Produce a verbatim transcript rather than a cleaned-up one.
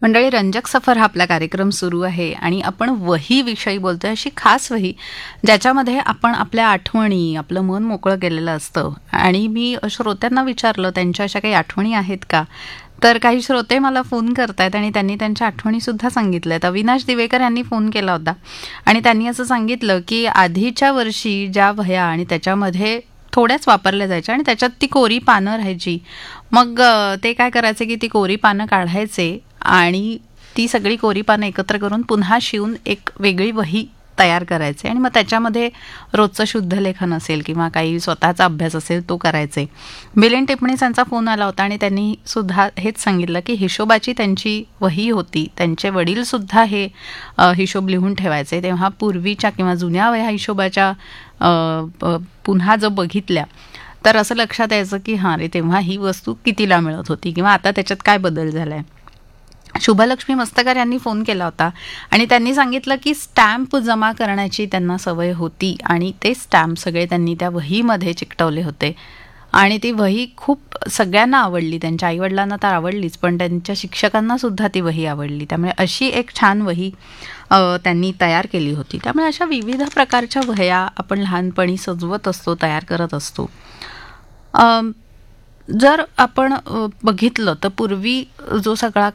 मंडळी, रंजक सफर हा आपला कार्यक्रम सुरू आहे आणि आपण वही विषयी बोलतोय. अशी खास वही ज्याच्यामध्ये आपण आपल्या आठवणी, आपलं मन मोकळं केलेलं असतं. आणि मी श्रोत्यांना विचारलं त्यांच्या अशा काही आठवणी आहेत का, तर काही श्रोते मला फोन करतायत आणि त्यांनी त्यांच्या आठवणीसुद्धा सांगितल्यात. अविनाश दिवेकर यांनी फोन केला होता आणि त्यांनी असं सांगितलं की आधीच्या वर्षी ज्या वह्या आणि त्याच्यामध्ये थोड्याच वापरल्या जायच्या आणि त्याच्यात ती कोरी पानं राहायची. मग अ, ते काय करायचे की ती कोरी पानं काढायचे आणि ती सगळी कोरी पानं एकत्र करून पुन्हा शिवून एक वेगळी वही तयार करायचे आणि मग त्याच्यामध्ये रोजचं शुद्धलेखन असेल किंवा काही स्वतःचा अभ्यास असेल तो करायचे. मिलिंद टिपणीस यांचा फोन आला होता आणि त्यांनी सुद्धा हेच सांगितलं की हिशोबाची त्यांची वही होती. त्यांचे वडील सुद्धा हे अ, हिशोब लिहून ठेवायचे. तेव्हा पूर्वीच्या किंवा जुन्या वह्या हिशोबाच्या अ, प- पुन्हा जर बघितल्या तर असं लक्षात यायचं की हां रे, तेव्हा ही वस्तू कितीला मिळत होती किंवा आता त्याच्यात काय बदल झालाय. शुभलक्ष्मी मस्तकर यांनी फोन केला होता आणि त्यांनी सांगितलं की स्टॅम्प जमा करण्याची त्यांना सवय होती आणि ते स्टॅम्प सगळे त्यांनी त्या वहीमध्ये चिकटवले होते आणि ती वही खूप सगळ्यांना आवडली. त्यांच्या आईवडिलांना तर आवडलीच, पण त्यांच्या शिक्षकांना सुद्धा ती वही आवडली. त्यामुळे अशी एक छान वही अ, त्यांनी तयार केली होती. त्यामुळे अशा विविध प्रकारच्या वह्या आपण लहानपणी सजवत असतो, तयार करत असतो. अम, जर आपण अ, बघितलं तर पूर्वी जो सगळा